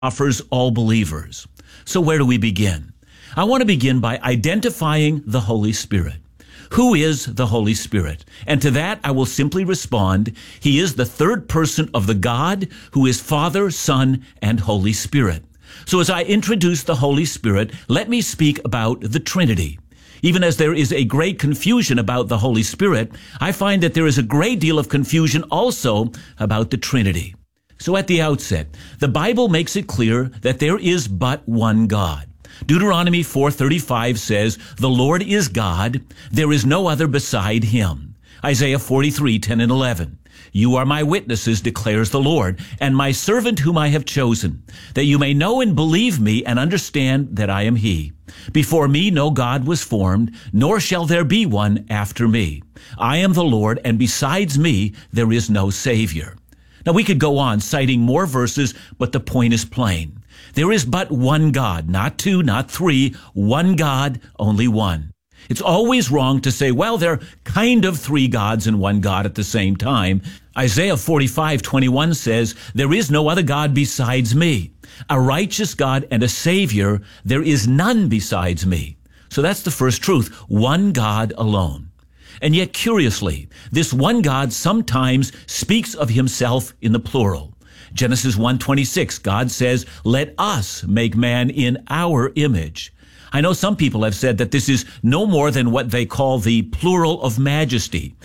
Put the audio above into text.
offers all believers. So where do we begin? I want to begin by identifying the Holy Spirit. Who is the Holy Spirit? And to that I will simply respond, He is the third person of the God who is Father, Son, and Holy Spirit. So as I introduce the Holy Spirit, let me speak about the Trinity. Even as there is a great confusion about the Holy Spirit, I find that there is a great deal of confusion also about the Trinity. So at the outset, the Bible makes it clear that there is but one God. Deuteronomy 4:35 says, "The Lord is God, there is no other beside Him." Isaiah 43:10 and 11. "You are my witnesses, declares the Lord, and my servant whom I have chosen, that you may know and believe me and understand that I am He. Before me no God was formed, nor shall there be one after me. I am the Lord, and besides me there is no Savior." Now we could go on citing more verses, but the point is plain. There is but one God, not two, not three, one God, only one. It's always wrong to say, well, there are kind of three gods and one God at the same time. Isaiah 45:21 says, "There is no other God besides me. A righteous God and a Savior, there is none besides me." So that's the first truth, one God alone. And yet, curiously, this one God sometimes speaks of Himself in the plural. Genesis 1:26, God says, "Let us make man in our image." I know some people have said that this is no more than what they call the plural of majesty.